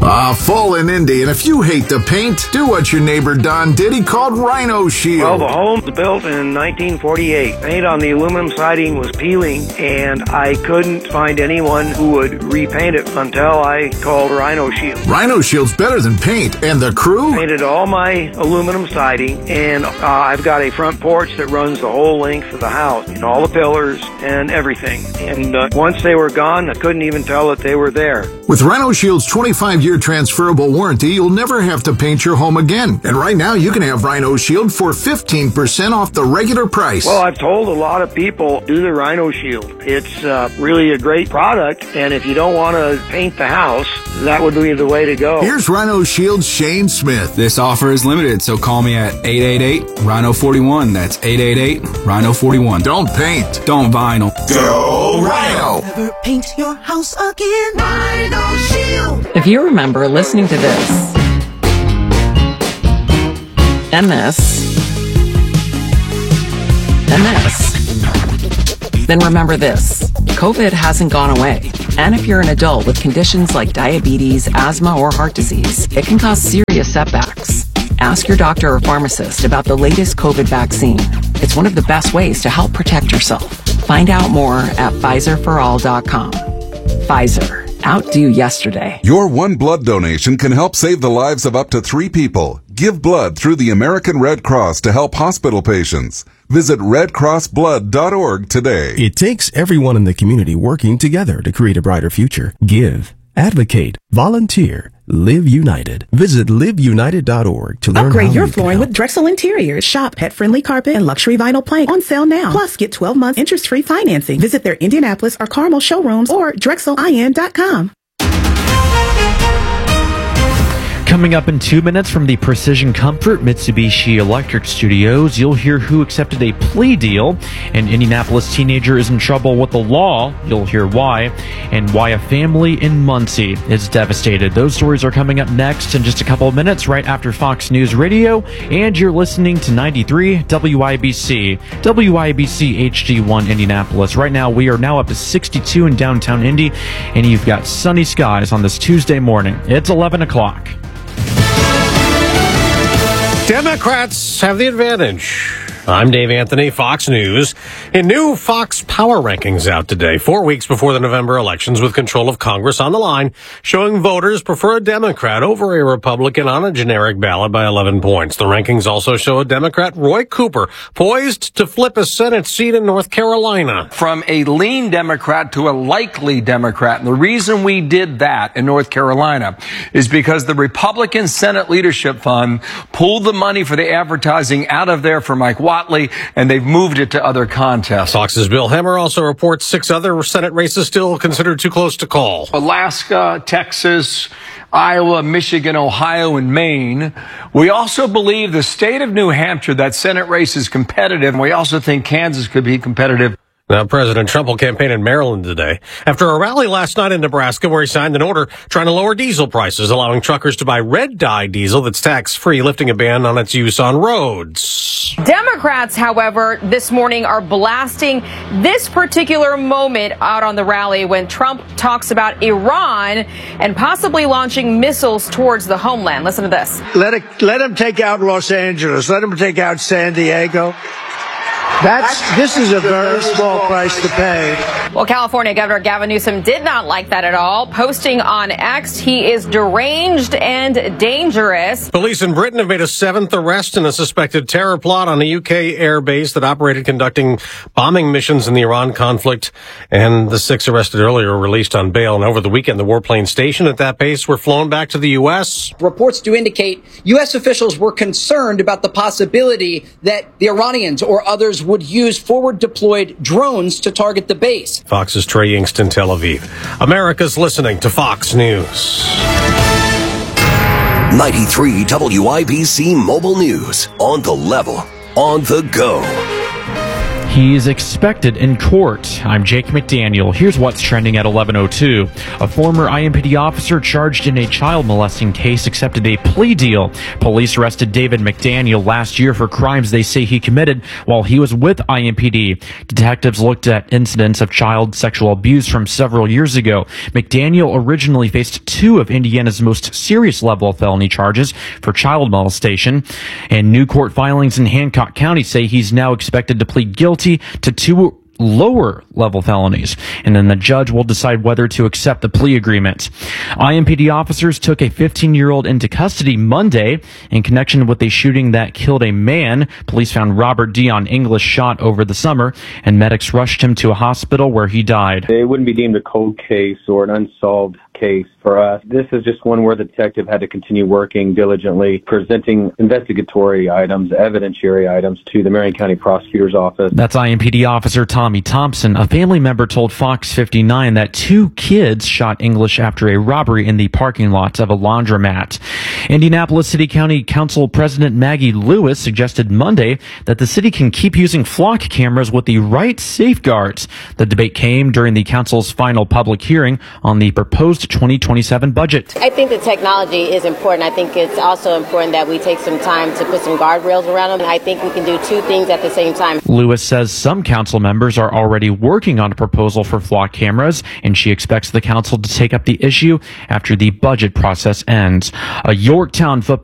Fall in Indy, and if you hate the paint, do what your neighbor Don did. He called Rhino Shield. Well, the home was built in 1948. Paint on the aluminum siding was peeling, and I couldn't find anyone who would repaint it until I called Rhino Shield. Rhino Shield's better than paint, and the crew Painted all my aluminum siding, and I've got a front porch that runs the whole length of the house, and all the pillars and everything. And once they were gone, I couldn't even tell that they were there. With Rhino Shield's 25-year transferable warranty, you'll never have to paint your home again. And right now, you can have Rhino Shield for 15% off the regular price. Well, I've told a lot of people, do the Rhino Shield. It's really a great product, and if you don't want to paint the house, that would be the way to go. Here's Rhino Shield's Shane Smith. This offer is limited, so call me at 888-RHINO-41. That's 888-RHINO-41. Don't paint. Don't vinyl. Go Rhino! Never paint your house again. Rhino Shield. If you remember listening to this, and this, and this, then remember this. COVID hasn't gone away. And if you're an adult with conditions like diabetes, asthma, or heart disease, it can cause serious setbacks. Ask your doctor or pharmacist about the latest COVID vaccine. It's one of the best ways to help protect yourself. Find out more at PfizerForAll.com. Pfizer. Outdo yesterday. Your one blood donation can help save the lives of up to 3 people. Give blood through the American Red Cross to help hospital patients. Visit redcrossblood.org today. It takes everyone in the community working together to create a brighter future. Give, advocate, volunteer, live united. Visit liveunited.org to learn Upgrade how your you flooring can help. with Drexel Interiors. Shop pet-friendly carpet and luxury vinyl plank on sale now. Plus, get 12 months interest-free financing. Visit their Indianapolis or Carmel showrooms or drexelin.com. Coming up in 2 minutes from the Precision Comfort Mitsubishi Electric Studios, you'll hear who accepted a plea deal. An Indianapolis teenager is in trouble with the law. You'll hear why. And why a family in Muncie is devastated. Those stories are coming up next in just a couple of minutes, right after Fox News Radio. And you're listening to 93 WIBC. WIBC HD1 Indianapolis. Right now, we are now up to 62 in downtown Indy. And you've got sunny skies on this Tuesday morning. It's 11 o'clock. Democrats have the advantage. I'm Dave Anthony, Fox News. In new Fox Power rankings out today, 4 weeks before the November elections with control of Congress on the line, showing voters prefer a Democrat over a Republican on a generic ballot by 11 points. The rankings also show a Democrat, Roy Cooper, poised to flip a Senate seat in North Carolina. From a lean Democrat to a likely Democrat. And the reason we did that in North Carolina is because the Republican Senate Leadership Fund pulled the money for the advertising out of there for Mike Watley, and they've moved it to other contests. Fox's Bill Hemmer also reports 6 other Senate races still considered too close to call. Alaska, Texas, Iowa, Michigan, Ohio, and Maine. We also believe the state of New Hampshire, that Senate race is competitive. And we also think Kansas could be competitive. Now, President Trump will campaign in Maryland today after a rally last night in Nebraska where he signed an order trying to lower diesel prices, allowing truckers to buy red dye diesel that's tax-free, lifting a ban on its use on roads. Democrats, however, this morning are blasting this particular moment out on the rally when Trump talks about Iran and possibly launching missiles towards the homeland. Listen to this. Let him take out Los Angeles. Let him take out San Diego. This is a very small price to pay. Well, California Governor Gavin Newsom did not like that at all. Posting on X, he is deranged and dangerous. Police in Britain have made a 7th arrest in a suspected terror plot on a UK air base that operated conducting bombing missions in the Iran conflict. And the 6 arrested earlier were released on bail. And over the weekend, the warplane stationed at that base were flown back to the U.S. Reports do indicate U.S. officials were concerned about the possibility that the Iranians or others would use forward-deployed drones to target the base. Fox's Trey Yingst in Tel Aviv. America's listening to Fox News. 93 WIBC Mobile News. On the level. On the go. He's expected in court. I'm Jake McDaniel. Here's what's trending at 11:02. A former IMPD officer charged in a child molesting case accepted a plea deal. Police arrested David McDaniel last year for crimes they say he committed while he was with IMPD. Detectives looked at incidents of child sexual abuse from several years ago. McDaniel originally faced 2 of Indiana's most serious level of felony charges for child molestation. And new court filings in Hancock County say he's now expected to plead guilty to 2 lower level felonies, and then the judge will decide whether to accept the plea agreement. IMPD officers took a 15-year-old into custody Monday in connection with a shooting that killed a man. Police found Robert Dion English shot over the summer, and medics rushed him to a hospital where he died. It wouldn't be deemed a cold case or an unsolved case for us. This is just one where the detective had to continue working diligently, presenting investigatory items, evidentiary items to the Marion County Prosecutor's Office. That's IMPD Officer Tommy Thompson. A family member told Fox 59 that 2 kids shot English after a robbery in the parking lot of a laundromat. Indianapolis City County Council President Maggie Lewis suggested Monday that the city can keep using flock cameras with the right safeguards. The debate came during the council's final public hearing on the proposed 2027 budget. I think the technology is important. I think it's also important that we take some time to put some guardrails around them. I think we can do 2 things at the same time. Lewis says some council members are already working on a proposal for flock cameras, and she expects the council to take up the issue after the budget process ends. A Yorktown football